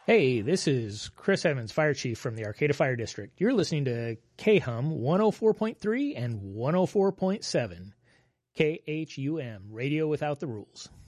Hey, this is Chris Evans, Fire Chief from the Arcata Fire District. You're listening to KHUM 104.3 and 104.7. KHUM, Radio Without the Rules.